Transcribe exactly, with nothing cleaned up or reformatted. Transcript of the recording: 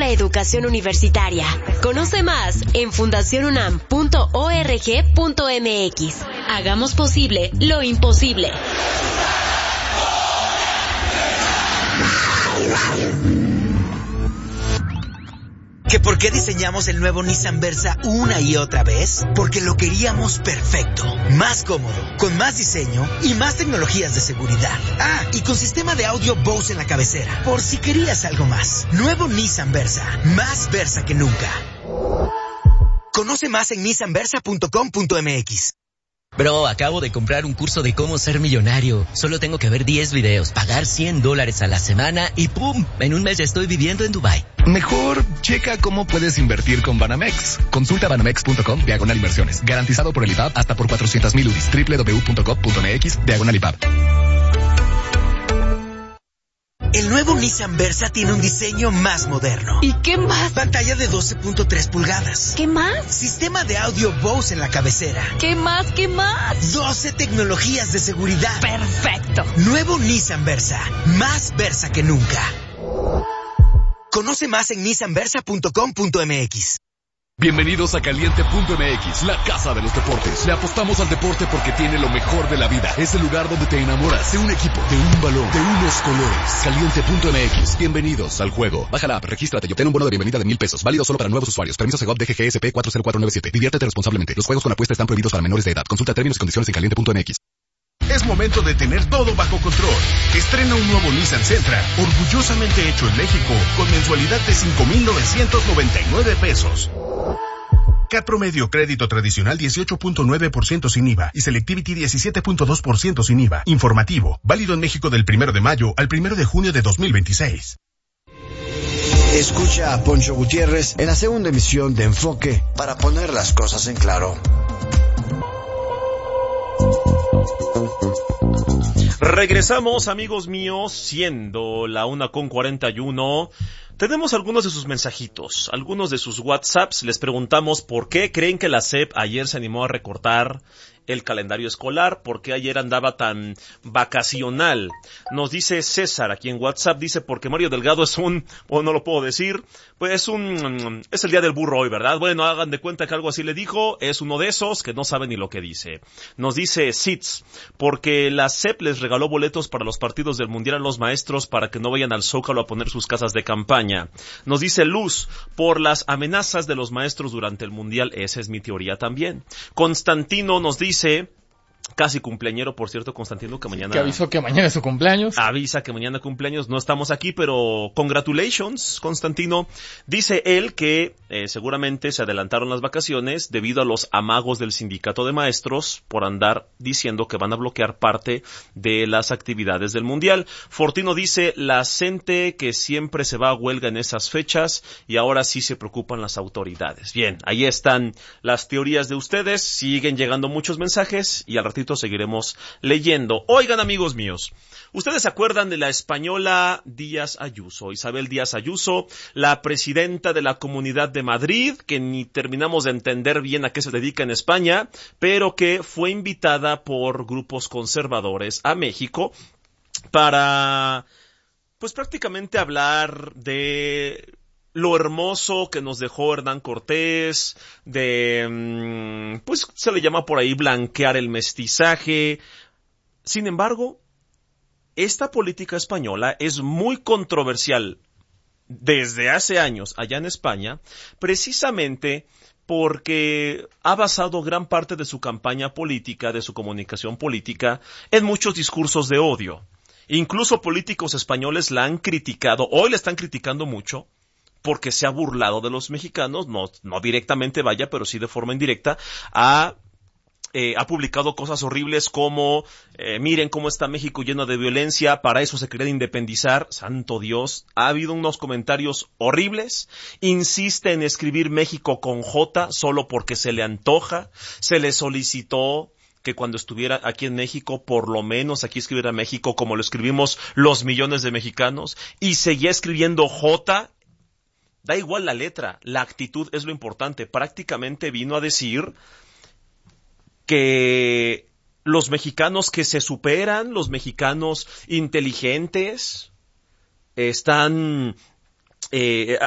nuestra educación universitaria. Conoce más en fundación unam punto org punto mx. Hagamos posible lo imposible. ¿Que por qué diseñamos el nuevo Nissan Versa una y otra vez? Porque lo queríamos perfecto, más cómodo, con más diseño y más tecnologías de seguridad. Ah, y con sistema de audio Bose en la cabecera, por si querías algo más. Nuevo Nissan Versa, más Versa que nunca. Conoce más en nissan versa punto com punto mx. Bro, acabo de comprar un curso de cómo ser millonario. Solo tengo que ver diez videos, pagar cien dólares a la semana y ¡pum! En un mes ya estoy viviendo en Dubái. Mejor checa cómo puedes invertir con Banamex. Consulta banamex punto com diagonal inversiones. Garantizado por el I B A B hasta por cuatrocientos mil U D I S. doble u doble u doble u punto gov punto mx diagonal I B A B. El nuevo Nissan Versa tiene un diseño más moderno. ¿Y qué más? Pantalla de doce punto tres pulgadas. ¿Qué más? Sistema de audio Bose en la cabecera. ¿Qué más? ¿Qué más? doce tecnologías de seguridad. ¡Perfecto! Nuevo Nissan Versa. Más Versa que nunca. Conoce más en nissan versa punto com punto mx. Bienvenidos a Caliente punto M X, la casa de los deportes. Le apostamos al deporte porque tiene lo mejor de la vida. Es el lugar donde te enamoras de un equipo, de un balón, de unos colores. Caliente punto M X, bienvenidos al juego. Baja la app, regístrate y obtén un bono de bienvenida de mil pesos. Válido solo para nuevos usuarios. Permiso Segov D G G S P cuatro cero cuatro nueve siete. Diviértete responsablemente. Los juegos con apuesta están prohibidos para menores de edad. Consulta términos y condiciones en caliente punto M X. Es momento de tener todo bajo control. Estrena un nuevo Nissan Sentra, orgullosamente hecho en México, con mensualidad de cinco mil novecientos noventa y nueve pesos. C A T promedio crédito tradicional dieciocho punto nueve por ciento sin I V A y Selectivity diecisiete punto dos por ciento sin I V A. Informativo, válido en México del primero de mayo al primero de junio de dos mil veintiséis. Escucha a Poncho Gutiérrez en la segunda emisión de Enfoque para poner las cosas en claro. Regresamos, amigos míos, siendo la una con cuarenta y uno. Tenemos algunos de sus mensajitos, algunos de sus WhatsApps. Les preguntamos por qué creen que la S E P ayer se animó a recortar el calendario escolar, por qué ayer andaba tan vacacional. Nos dice César aquí en WhatsApp, dice porque Mario Delgado es un, o no lo puedo decir, pues es un, es el día del burro hoy, ¿verdad? Bueno, hagan de cuenta que algo así le dijo, es uno de esos que no sabe ni lo que dice. Nos dice Sitz, porque la S E P les regaló boletos para los partidos del Mundial a los maestros para que no vayan al Zócalo a poner sus casas de campaña. Nos dice Luz, por las amenazas de los maestros durante el Mundial, esa es mi teoría también. Constantino nos dice, casi cumpleañero, por cierto, Constantino, que mañana... Que avisó que mañana es su cumpleaños. Avisa que mañana cumpleaños, no estamos aquí, pero congratulations, Constantino. Dice él que eh, seguramente se adelantaron las vacaciones debido a los amagos del sindicato de maestros por andar diciendo que van a bloquear parte de las actividades del Mundial. Fortino dice, la gente que siempre se va a huelga en esas fechas y ahora sí se preocupan las autoridades. Bien, ahí están las teorías de ustedes, siguen llegando muchos mensajes y al ratito seguiremos leyendo. Oigan, amigos míos, ¿ustedes se acuerdan de la española Díaz Ayuso? Isabel Díaz Ayuso, la presidenta de la Comunidad de Madrid, que ni terminamos de entender bien a qué se dedica en España, pero que fue invitada por grupos conservadores a México para, pues prácticamente hablar de lo hermoso que nos dejó Hernán Cortés, de, pues se le llama por ahí blanquear el mestizaje. Sin embargo, esta política española es muy controversial desde hace años allá en España, precisamente porque ha basado gran parte de su campaña política, de su comunicación política, en muchos discursos de odio. Incluso políticos españoles la han criticado, hoy la están criticando mucho, porque se ha burlado de los mexicanos, no, no directamente vaya, pero sí de forma indirecta, ha, eh, ha publicado cosas horribles como, eh, miren cómo está México lleno de violencia, para eso se querían independizar, santo Dios, ha habido unos comentarios horribles, insiste en escribir México con J solo porque se le antoja, se le solicitó que cuando estuviera aquí en México, por lo menos aquí escribiera México como lo escribimos los millones de mexicanos, y seguía escribiendo J. Da igual la letra, la actitud es lo importante. Prácticamente vino a decir que los mexicanos que se superan, los mexicanos inteligentes, están, eh,